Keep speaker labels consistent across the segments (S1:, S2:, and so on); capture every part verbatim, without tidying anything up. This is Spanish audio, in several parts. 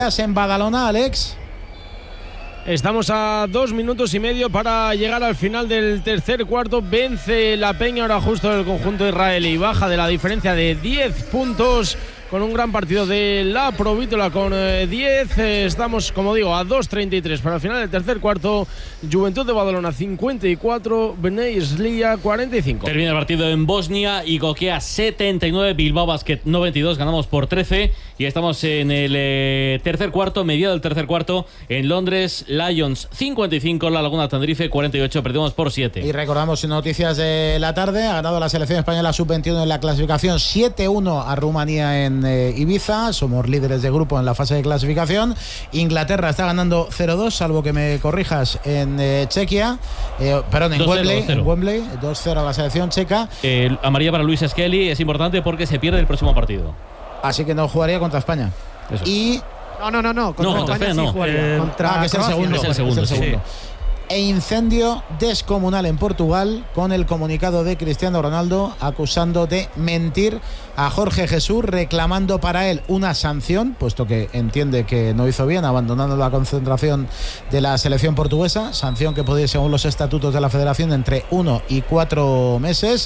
S1: En Badalona, Alex.
S2: Estamos a dos minutos y medio para llegar al final del tercer cuarto. Vence la Peña ahora justo del conjunto israelí. Baja de la diferencia de diez puntos con un gran partido de la Provítola con diez. Estamos, como digo, a dos treinta y tres para el final del tercer cuarto. Juventud de Badalona cincuenta y cuatro, Bnei Slia cuarenta y cinco.
S3: Termina el partido en Bosnia y Gokea setenta y nueve, Bilbao Basket noventa y dos. Ganamos por trece y estamos en el eh, tercer cuarto, mediado del tercer cuarto. En Londres, Lions cincuenta y cinco, La Laguna Tenerife cuarenta y ocho. Perdimos por siete.
S1: Y recordamos noticias de la tarde. Ha ganado la selección española sub veintiuno en la clasificación siete uno a Rumanía en eh, Ibiza. Somos líderes de grupo en la fase de clasificación. Inglaterra está ganando cero dos, salvo que me corrijas, en eh, Chequia. Eh, perdón, en Wembley, en Wembley. dos cero a la selección checa.
S3: Eh, amarilla para Luis Skelly es importante porque se pierde el próximo partido.
S1: Así que no jugaría contra España.
S3: Eso.
S1: Y
S4: No, no, no, no. Contra
S3: No, contra
S4: España
S3: España
S4: sí
S3: no.
S4: jugaría.
S1: Eh,
S4: Contra
S1: ah, que es el segundo.
S3: Es el segundo,
S1: es el segundo.
S4: sí.
S1: E incendio descomunal en Portugal con el comunicado de Cristiano Ronaldo acusando de mentir a Jorge Jesús, reclamando para él una sanción, puesto que entiende que no hizo bien abandonando la concentración de la selección portuguesa, sanción que podría, según los estatutos de la federación, entre uno y cuatro meses.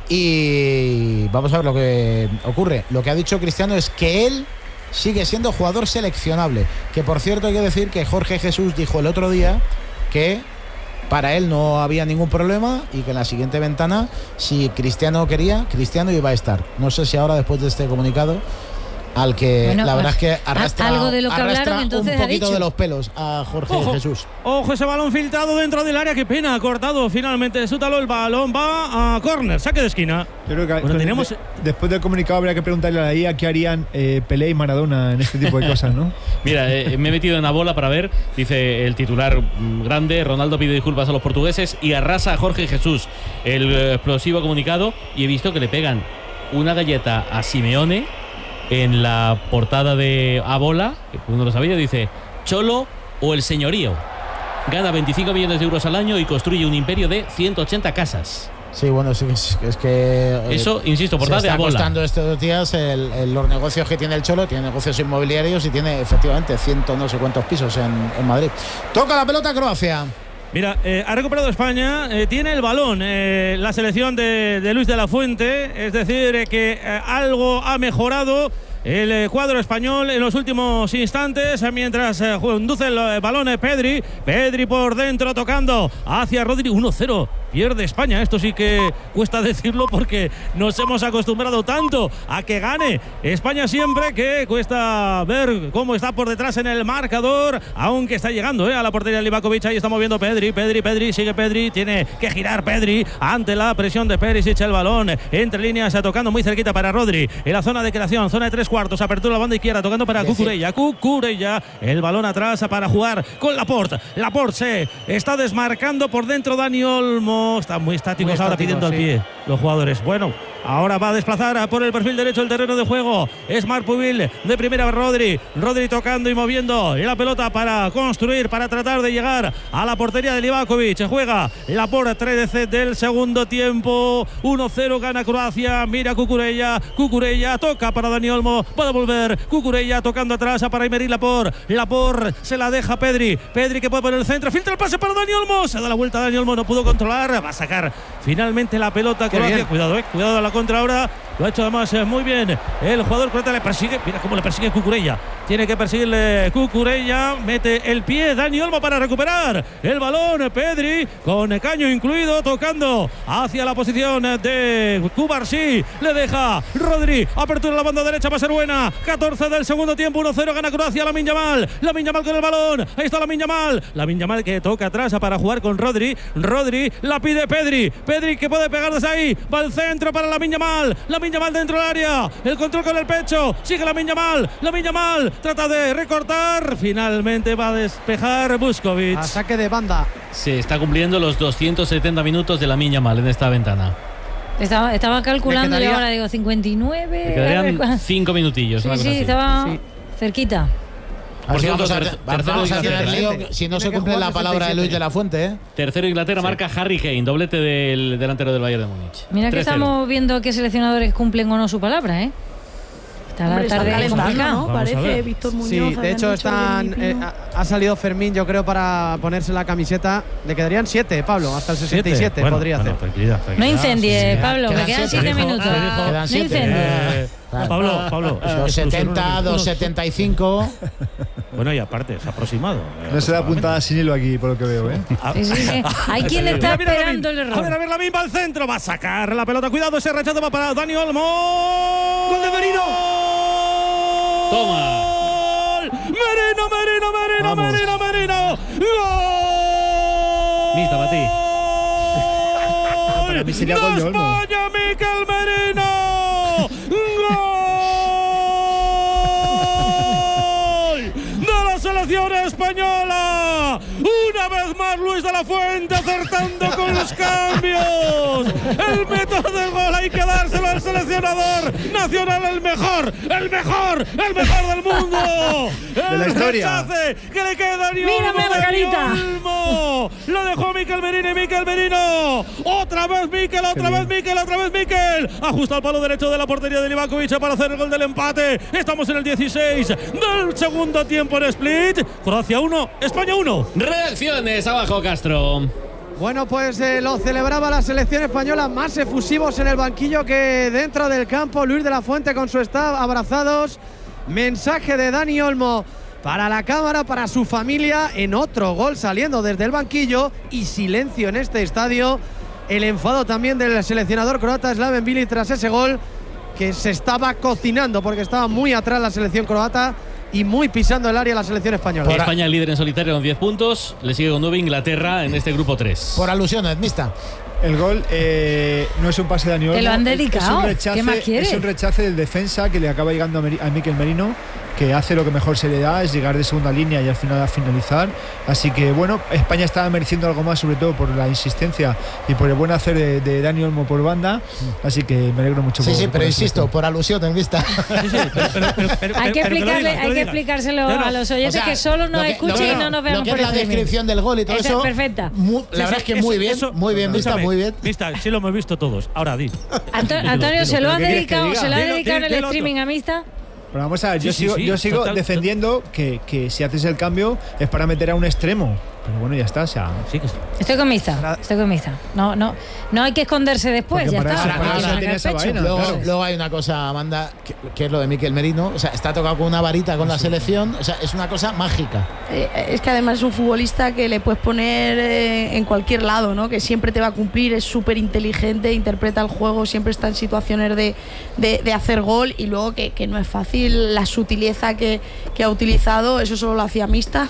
S1: Y vamos a ver lo que ocurre. Lo que ha dicho Cristiano es que él sigue siendo jugador seleccionable, que por cierto hay que decir que Jorge Jesús dijo el otro día que para él no había ningún problema y que en la siguiente ventana, si Cristiano quería, Cristiano iba a estar. No sé si ahora, después de este comunicado, al que
S5: bueno,
S1: la verdad es que arrastra,
S5: algo de lo que
S1: arrastra
S5: hablaron, entonces,
S1: un poquito
S5: ha dicho.
S1: de los pelos a Jorge
S6: Ojo,
S1: Jesús.
S6: Ojo, ese balón filtrado dentro del área. Qué pena, ha cortado finalmente Sútalo. El balón va a córner, saque de esquina.
S7: Yo creo que
S6: Bueno,
S7: con-
S6: tenemos-
S7: de- después del comunicado habría que preguntarle a la I A qué harían eh, Pelé y Maradona en este tipo de cosas, ¿no?
S3: Mira, eh, me he metido en la bola para ver. Dice el titular mm, grande: Ronaldo pide disculpas a los portugueses y arrasa a Jorge Jesús. El eh, explosivo comunicado. Y he visto que le pegan una galleta a Simeone en la portada de A Bola, que uno lo sabía. Dice: Cholo o el señorío. Gana veinticinco millones de euros al año y construye un imperio de ciento ochenta casas.
S1: Sí, bueno, sí, es, es que eh,
S3: Eso, insisto,
S1: se
S3: portada de
S1: está
S3: A Bola.
S1: costando estos dos días el, el, los negocios que tiene el Cholo. Tiene negocios inmobiliarios y tiene efectivamente ciento no sé cuántos pisos en, en Madrid. Toca la pelota Croacia.
S6: Mira, eh, ha recuperado España, eh, tiene el balón eh, la selección de, de Luis de la Fuente, es decir, eh, que eh, algo ha mejorado el eh, cuadro español en los últimos instantes, eh, mientras eh, conduce el eh, balón eh, Pedri, Pedri por dentro tocando hacia Rodri. Uno cero, pierde España. Esto sí que cuesta decirlo porque nos hemos acostumbrado tanto a que gane España siempre, que cuesta ver cómo está por detrás en el marcador, aunque está llegando eh, a la portería de Livakovic. Ahí está moviendo Pedri, Pedri, Pedri, sigue Pedri, tiene que girar Pedri ante la presión de Perisic. El balón entre líneas, tocando muy cerquita para Rodri en la zona de creación, zona de tres cuartos, apertura a la banda izquierda, tocando para Cucurella, Cucurella, el balón atrás para jugar con Laporte. Laporte se está desmarcando por dentro. Dani Olmo, están muy estáticos
S4: Muy
S6: ahora
S4: estático,
S6: pidiendo
S4: sí.
S6: al pie los jugadores. Bueno, ahora va a desplazar por el perfil derecho el terreno de juego. Es Marpuvil de primera, Rodri. Rodri tocando y moviendo la pelota para construir, para tratar de llegar a la portería de Livakovic. Juega Laporte, trece del segundo tiempo. uno cero gana Croacia. Mira Cucurella. Cucurella toca para Dani Olmo. Puede volver. Cucurella tocando atrás para Aymeric Laporte. Laporte se la deja Pedri. Pedri que puede poner el centro. Filtra el pase para Dani Olmo. Se da la vuelta a Dani Olmo. No pudo controlar. Va a sacar finalmente la pelota Croacia. Cuidado, eh. Cuidado a la contra ahora. Lo ha hecho además eh, muy bien. El jugador croata le persigue. Mira cómo le persigue Cucurella. Tiene que perseguirle Cucurella. Mete el pie Dani Olmo para recuperar el balón. Pedri con caño incluido, tocando hacia la posición de Cubarsí. Le deja Rodri. Apertura en la banda derecha, va a ser buena. catorce del segundo tiempo. uno cero gana Croacia. Lamin Yamal. Lamin Yamal con el balón. Ahí está Lamin Yamal. Lamin Yamal que toca atrás para jugar con Rodri. Rodri la pide Pedri. Pedri que puede pegar desde ahí. Va al centro para Lamin Yamal. Lamin Yamal dentro del área. El control con el pecho. Sigue Lamin Yamal. Lamin Yamal trata de recortar. Finalmente va a despejar Buscovic.
S4: A saque de banda.
S3: Se está cumpliendo los doscientos setenta minutos de Lamine Yamal en esta ventana.
S5: Estaba, estaba calculando
S4: quedaría-
S5: y ahora digo cincuenta y nueve.
S3: Le quedarían cinco minutillos.
S5: Sí,
S3: una cosa
S5: sí,
S3: así.
S5: estaba
S4: Sí.
S5: cerquita.
S3: Por
S1: Así
S3: cierto,
S1: vamos a,
S3: ter-
S1: vamos
S3: tercero
S1: a
S3: de
S1: tener
S3: Inglaterra,
S1: lío si no
S4: Tiene
S1: se
S4: que
S1: cumple
S4: jugar
S1: la palabra de
S4: sesenta y siete.
S1: Luis de la Fuente, ¿eh?
S3: Tercero Inglaterra,
S1: Sí.
S3: marca Harry Kane, doblete del delantero del Bayern de Múnich.
S5: Mira que
S3: tres cero.
S5: estamos viendo qué seleccionadores cumplen o no su palabra, ¿eh? Está la
S8: Hombre, está
S5: tarde
S8: calentando,
S5: complicada.
S8: ¿no?
S6: Vamos a
S8: Parece
S6: ver.
S8: Víctor Muñoz.
S4: Sí, de
S8: habían
S4: hecho
S8: dicho
S4: están,
S8: Belén y
S4: eh,
S8: Pino.
S4: ha, ha salido Fermín, yo creo, para ponerse la camiseta. Le quedarían siete, Pablo, hasta el sesenta y siete
S6: Bueno,
S4: podría
S6: bueno,
S4: hacer.
S6: tranquilidad,
S5: No
S6: tranquilidad.
S5: incendie,
S1: sí,
S5: Pablo,
S1: quedan
S5: que quedan
S1: siete.
S5: siete
S1: Dijo-
S5: minutos.
S1: dijo- quedan
S5: No
S1: siete.
S5: incendie.
S6: Eh,
S1: Claro.
S6: Pablo, Pablo. es-
S1: dos
S6: es un-
S1: setenta,
S6: unos-
S1: dos setenta y cinco.
S6: Bueno, y aparte, es aproximado. eh,
S7: No se da
S6: aproximadamente.
S7: puntada sin hilo aquí, por lo que veo, ¿eh?
S6: Ah,
S5: Sí, sí, sí. Hay quien está
S6: Mira, mira,
S5: esperando
S6: Lamin.
S5: el
S6: A ver, a
S5: error.
S6: ver, la misma al centro. Va a sacar la pelota. Cuidado, ese rechazo va para Dani Olmo. ¡Gol de Merino!
S3: Toma.
S6: ¡Gol! ¡Merino, Merino, Merino,
S7: Vamos.
S6: Merino, Merino! ¡Gol!
S3: Mista, para ti.
S7: Para mí sería gol de Olmo.
S6: ¡España, Mikel Merino! ¡Gol! ¡De la selección española! Una vez más Luis de la Fuente acertando con los cambios. El método del gol hay que dárselo al seleccionador nacional, el mejor, el mejor, el mejor del mundo.
S7: De la
S6: El
S7: historia.
S6: rechace que le queda a Dani
S5: Mírame
S6: Olmo,
S5: la
S6: Dani
S5: carita.
S6: Olmo. Lo dejó Mikel Merino y Mikel Merino. Otra vez Mikel, otra vez Mikel, otra vez Mikel. Ajusta el palo derecho de la portería de Livakovic para hacer el gol del empate. Estamos en el dieciséis del segundo tiempo en Split. Croacia uno, España uno.
S3: Reacciones abajo, Castro.
S4: Bueno, pues eh, lo celebraba la selección española, más efusivos en el banquillo que dentro del campo. Luis de la Fuente con su staff abrazados. Mensaje de Dani Olmo para la cámara, para su familia, en otro gol saliendo desde el banquillo y silencio en este estadio. El enfado también del seleccionador croata Slaven Bilic tras ese gol que se estaba cocinando porque estaba muy atrás la selección croata y muy pisando el área la selección española.
S3: España líder en solitario con diez puntos. Le sigue con nueve Inglaterra en este grupo tres.
S1: Por alusiones, Mista.
S7: El gol eh, no es un pase de Dani Olmo.
S5: Te lo han
S7: es-
S5: dedicado.
S7: Es un
S5: ¿Qué
S7: rechace,
S5: más quieres?
S7: es un rechace del defensa que le acaba llegando a, Meri- a Mikel Merino, que hace lo que mejor se le da, es llegar de segunda línea y al final a finalizar. Así que bueno, España estaba mereciendo algo más, sobre todo por la insistencia y por el buen hacer de, de Dani Olmo por banda. Así que me alegro mucho.
S1: Sí,
S7: por-
S1: sí,
S7: por
S1: pero
S7: la
S1: insisto,
S7: selección.
S1: por alusiones, Mista.
S5: Hay que explicarle, hay que explicárselo
S6: No, no.
S5: a los oyentes
S1: O sea,
S5: que solo nos
S1: lo que-
S5: escuchen
S1: lo
S5: y
S1: que-
S5: no nos vean
S1: Lo que
S5: por
S1: es la
S5: streaming.
S1: descripción del gol y todo
S5: Esa
S1: eso.
S5: es perfecta.
S1: mu- la verdad es que muy bien, muy bien, Mista,
S6: Escúchame,
S1: muy bien.
S6: Mista, sí lo hemos visto todos. Ahora di.
S5: Anto-
S6: Dilo,
S5: Antonio,
S6: dilo.
S5: ¿se lo
S7: ¿Pero
S5: ha
S7: qué quieres que
S5: dedicado,
S7: diga?
S5: se lo ha
S6: Dilo,
S5: dedicado en el
S6: dilo, dilo
S5: streaming a Mista?
S7: Pero vamos a ver, yo
S6: Sí, sí,
S7: sigo,
S6: sí,
S7: yo sigo
S6: total,
S7: defendiendo que, que si haces el cambio es para meter a un extremo. Pero bueno, ya está. O sea,
S6: Sí, que sí.
S5: Estoy con Mista, estoy con Mista. No, no, no hay que esconderse después,
S7: Porque
S5: ya
S7: para
S5: está.
S7: eso-
S5: Hay
S7: para
S5: que
S7: eso
S5: sacar
S7: tiene esa
S5: pecho.
S7: vaina.
S1: Luego,
S7: claro.
S1: luego hay una cosa, Amanda, que, que es lo de Mikel Merino. O sea, está tocado con una varita con la selección. O sea, es una cosa mágica.
S8: Eh, es que además es un futbolista que le puedes poner eh, en cualquier lado, ¿no? Que siempre te va a cumplir, es súper inteligente, interpreta el juego, siempre está en situaciones de, de, de hacer gol y luego que, que no es fácil la sutileza que, que ha utilizado, eso solo lo hacía Mista.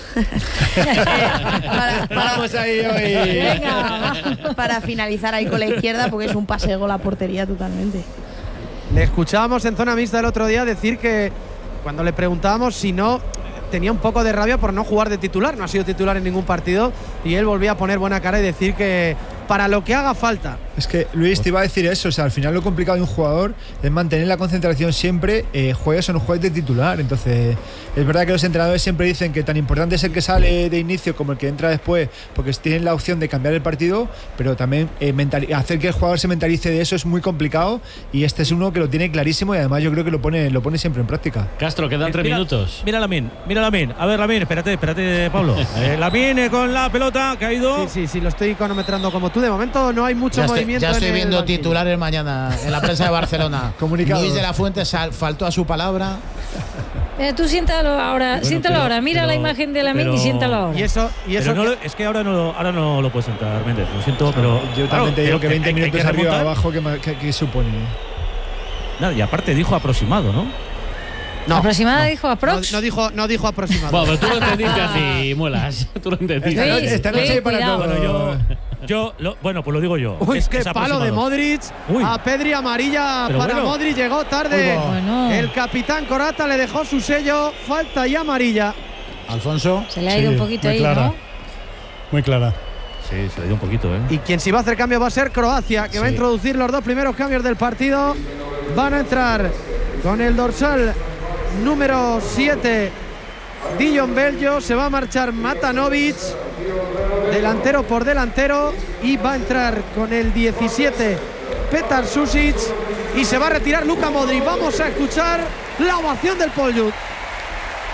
S8: Eh, para, para-
S7: vamos ahí hoy.
S5: Venga.
S8: para finalizar ahí con la izquierda porque es un pase de gol a portería totalmente.
S4: Le escuchábamos en zona mixta el otro día decir que cuando le preguntábamos si no tenía un poco de rabia por no jugar de titular, no ha sido titular en ningún partido y él volvía a poner buena cara y decir que para lo que haga falta.
S7: Es que Luis te iba a decir eso, o sea, al final lo complicado de un jugador es mantener la concentración siempre, eh, juegues o no juegues de titular. Entonces, es verdad que los entrenadores siempre dicen que tan importante es el que sale de inicio como el que entra después, porque tienen la opción de cambiar el partido, pero también eh, mentali- hacer que el jugador se mentalice de eso es muy complicado y este es uno que lo tiene clarísimo y además yo creo que lo pone, lo pone siempre en práctica.
S3: Castro, quedan tres
S6: Mira-
S3: minutos.
S6: Mira Lamin, mira Lamin. A ver, Lamin, espérate, espérate, Pablo. Eh, Lamin eh, con la pelota, caído.
S4: Sí, sí, sí, lo estoy cronometrando como tú. De momento no hay mucho
S1: Ya estoy,
S4: movimiento.
S1: ya estoy
S4: en el
S1: viendo
S4: banquillo.
S1: titulares mañana en la prensa de Barcelona.
S7: Comunicados.
S1: Luis de la Fuente sal- faltó a su palabra.
S5: Eh, tú siéntalo ahora,
S6: Bueno,
S5: siéntalo
S6: pero-
S5: ahora. Mira
S6: pero-
S5: la imagen de la Min y
S6: pero-
S5: siéntalo ahora.
S4: Y eso, y eso
S6: Pero no
S4: que-
S6: lo- es que ahora no, ahora no lo puedes entrar, Méndez. Lo siento, pero.
S7: Yo
S6: claro,
S7: también te digo
S6: pero
S7: que veinte
S6: hay- hay
S7: minutos
S6: que
S7: arriba o
S6: remontar.
S7: abajo, ¿qué, ma- qué- qué supone?
S6: Nada, y aparte dijo aproximado, ¿no?
S4: no,
S5: Aproximada dijo
S4: no,
S5: aprox.
S4: no dijo, no dijo aproximado.
S3: Bueno, pero tú lo entendiste así, muelas. Tú lo entendiste.
S7: Esta
S5: Luis,
S7: noche- esta noche
S5: Luis,
S7: hay para
S5: cuidado.
S7: todo.
S6: Bueno, yo. yo lo- bueno, pues lo digo yo.
S4: Uy,
S6: Es-
S4: qué
S6: es
S4: palo de
S6: aproximado.
S4: Modric.
S6: Uy.
S4: A Pedri amarilla
S6: Pero
S4: para
S6: bueno.
S4: Modric. Llegó tarde.
S1: Uy,
S5: bueno.
S4: El capitán Corata le dejó su sello. Falta y amarilla.
S1: Alfonso.
S5: Se le ha ido
S9: Sí,
S5: un poquito
S9: muy
S5: ahí,
S9: clara.
S5: ¿no?
S9: Muy clara.
S6: Sí, se le dio un poquito, ¿eh?
S4: Y quien sí va a hacer cambio va a ser Croacia, que va a
S1: Sí.
S4: introducir los dos primeros cambios del partido. Van a entrar con el dorsal número siete, Dijon Beljo. Se va a marchar Matanovic, delantero por delantero. Y va a entrar con el diecisiete, Petar Susic. y se va a retirar Luka Modric. Vamos a escuchar la ovación del Poljut.